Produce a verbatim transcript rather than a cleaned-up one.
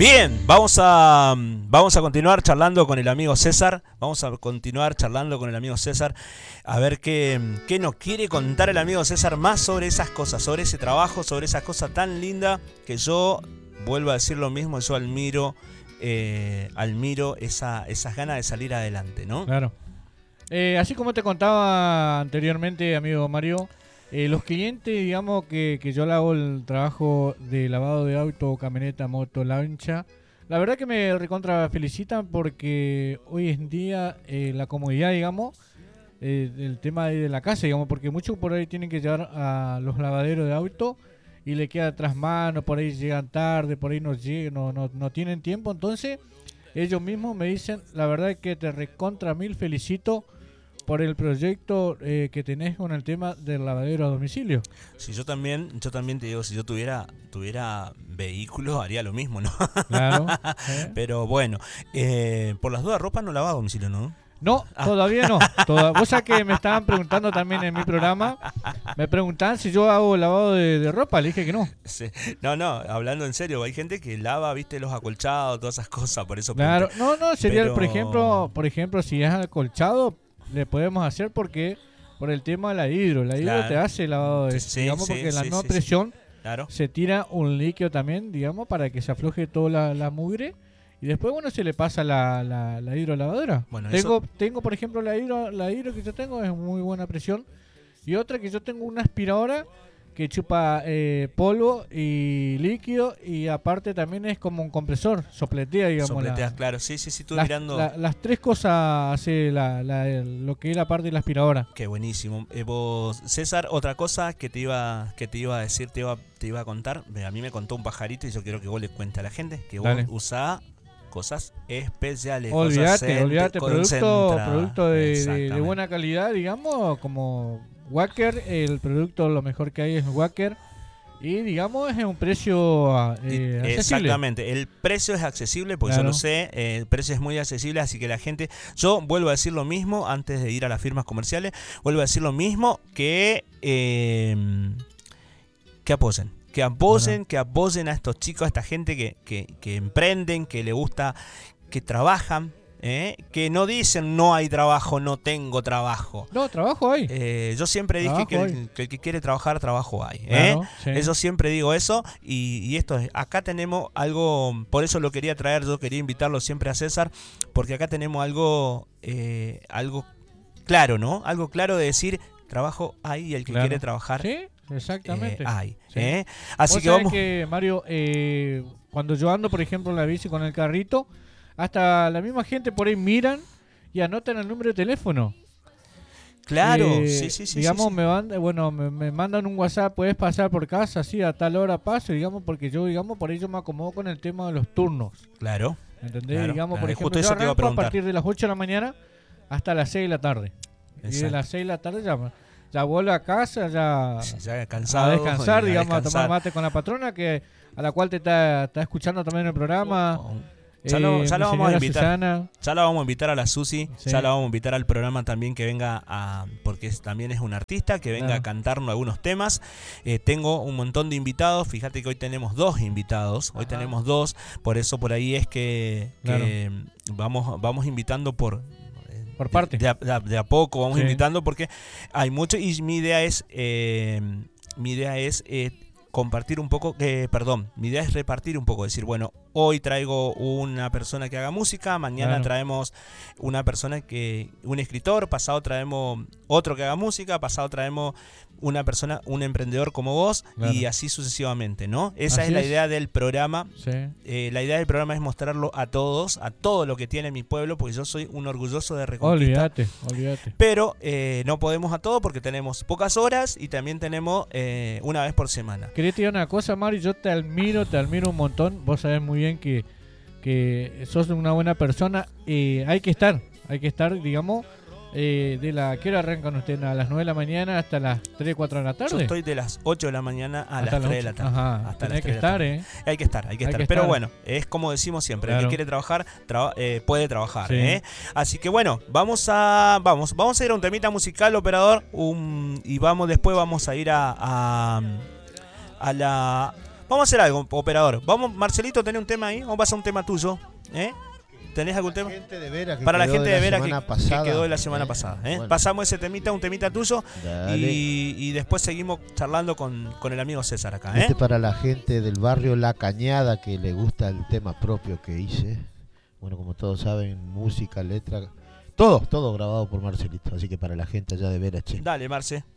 Bien, vamos a, vamos a continuar charlando con el amigo César. Vamos a continuar charlando con el amigo César. A ver qué, qué nos quiere contar el amigo César más sobre esas cosas, sobre ese trabajo, sobre esa cosa tan linda que yo, vuelvo a decir lo mismo, yo admiro, eh, admiro esa, esas ganas de salir adelante, ¿no? Claro. Eh, así como te contaba anteriormente, amigo Mario, eh, los clientes, digamos, que, que yo le hago el trabajo de lavado de auto, camioneta, moto, lancha, la verdad que me recontra felicitan porque hoy en día eh, la comodidad, digamos, eh, el tema de la casa, digamos, porque muchos por ahí tienen que llevar a los lavaderos de auto y le queda tras mano, por ahí llegan tarde, por ahí no, llegan, no, no, no tienen tiempo, entonces ellos mismos me dicen, la verdad es que te recontra mil felicito por el proyecto eh, que tenés con el tema del lavadero a domicilio. Si yo también, yo también te digo, si yo tuviera, tuviera vehículo, haría lo mismo, ¿no? Claro. ¿eh? Pero bueno, eh, por las dudas, ropa no lava a domicilio, ¿no? No, Ah. todavía no. Toda, vos sabés que me estaban preguntando también en mi programa, me preguntaban si yo hago lavado de, de ropa, le dije que no. Sí. No, no, hablando en serio, hay gente que lava, viste, los acolchados, todas esas cosas, por eso. Claro, pregunté. no, no, sería, Pero... por ejemplo, por ejemplo, si es acolchado, le podemos hacer porque por el tema de la hidro, la hidro Claro. te hace lavado de, Sí, digamos, sí, porque la sí, no sí, presión sí. Claro. se tira un líquido también, digamos, para que se afloje toda la, la mugre. Y después, bueno, se le pasa la, la, la hidrolavadora. Bueno, tengo, eso... tengo, por ejemplo, la hidro, la hidro que yo tengo es muy buena presión. Y otra que yo tengo una aspiradora que chupa eh, polvo y líquido. Y aparte también es como un compresor, sopletea, digamos. Sopleteas, la, claro, sí, sí, sí, estuve las, mirando. la, las tres cosas hace la, la, el- lo que es la parte de la aspiradora. Qué buenísimo. Eh, vos, César, otra cosa que te iba, que te iba a decir, te iba, te iba a contar. A mí me contó un pajarito y yo quiero que vos le cuentes a la gente que vos Dale. usás cosas especiales. Olvídate, cosas olvídate, producto, concentradas. producto de, de, de Exactamente. buena calidad, digamos, como Wacker, el producto lo mejor que hay es Wacker. Y digamos es un precio eh, accesible. Exactamente, el precio es accesible, porque Claro. yo lo sé, eh, el precio es muy accesible, así que la gente, yo vuelvo a decir lo mismo antes de ir a las firmas comerciales, vuelvo a decir lo mismo, que eh, que apoyen, que apoyen, Ajá. que apoyen a estos chicos, a esta gente que, que, que emprenden, que le gusta, que trabajan, ¿eh? Que no dicen no hay trabajo, no tengo trabajo. No, trabajo hay. Eh, yo siempre dije Trabajo que el, hay. que el que quiere trabajar, trabajo hay. ¿eh? Claro, sí. Yo siempre digo eso y, y esto es, acá tenemos algo, por eso lo quería traer, yo quería invitarlo siempre a César, porque acá tenemos algo, eh, algo claro, ¿no? Algo claro de decir, trabajo hay y el que Claro. quiere trabajar Sí, exactamente. eh, hay. Sí. ¿eh? Así Vos que sabés vamos... que, Mario, eh, cuando yo ando, por ejemplo, en la bici con el carrito, hasta la misma gente por ahí miran y anotan el número de teléfono. Claro, Eh, sí, sí, sí. digamos, sí, sí. me manda, bueno, me, me mandan un WhatsApp, puedes pasar por casa, así a tal hora paso, digamos, porque yo, digamos, por ello me acomodo con el tema de los turnos. Claro. ¿Entendés? Claro, digamos, claro, por y ejemplo, justo yo eso te iba a arranco a preguntar. partir de las ocho de la mañana hasta las seis de la tarde. Y de Exacto. las seis de la tarde ya, ya vuelvo a casa, ya Sí, ya a cansado, descansar, y a digamos, a descansar. tomar mate con la patrona, que a la cual te está, está escuchando también en el programa. Oh, Ya lo- eh, ya lo mi vamos a señora invitar. Susana. Ya la vamos a invitar a la Susi, Sí. ya la vamos a invitar al programa también que venga a, porque es- también es un artista, que venga Claro. a cantarnos algunos temas. Eh, tengo un montón de invitados, fíjate que hoy tenemos dos invitados, hoy Ajá. tenemos dos, por eso por ahí es que, que vamos, vamos invitando por... eh, Por de- parte. De, a, de a- de a poco vamos Sí. invitando porque hay mucho y mi idea es, eh, mi idea es... eh, compartir un poco, eh, perdón, mi idea es repartir un poco, decir, bueno, hoy traigo una persona que haga música, mañana Claro. traemos una persona que, un escritor, pasado traemos otro que haga música, pasado traemos una persona, un emprendedor como vos, Claro. y así sucesivamente, ¿no? Esa Así es la es. idea del programa. Sí. Eh, la idea del programa es mostrarlo a todos, a todo lo que tiene mi pueblo, porque yo soy un orgulloso de Reconquista. Olvídate, olvídate. Pero eh, no podemos a todo porque tenemos pocas horas y también tenemos eh, una vez por semana. Quería te decir una cosa, Mario, yo te admiro, te admiro un montón. Vos sabés muy bien que, que sos una buena persona. Eh, hay que estar, hay que estar, digamos, eh, de la... ¿Qué hora arrancan ustedes? A las nueve de la mañana hasta las tres, cuatro de la tarde. Yo estoy de las ocho de la mañana a Hasta las tres de la ocho. tarde. Ajá, Hasta tenés las que tres de la estar, tarde. ¿eh? Hay que estar, hay que Hay estar. que Pero estar. bueno, es como decimos siempre, el Claro. que quiere trabajar, traba- eh, puede trabajar. Sí. ¿eh? Así que bueno, vamos a vamos, vamos a ir a un temita musical, operador, un, y vamos después vamos a ir a, a, a la... Vamos a hacer algo, operador. Vamos, Marcelito, ¿tenés un tema ahí? Vamos a pasar un tema tuyo. ¿Eh? ¿Tenés algún tema? Gente de Vera que Para la quedó gente de Vera que, pasada, que quedó de la semana eh, pasada. ¿eh? bueno. Pasamos ese temita, un temita tuyo. Dale. Y, y después seguimos charlando con, con el amigo César acá. ¿eh? Este para la gente del barrio La Cañada que le gusta el tema propio que hice. Bueno, como todos saben, música, letra, todo, todo grabado por Marcelito. Así que para la gente allá de Vera, che. Dale, Marce.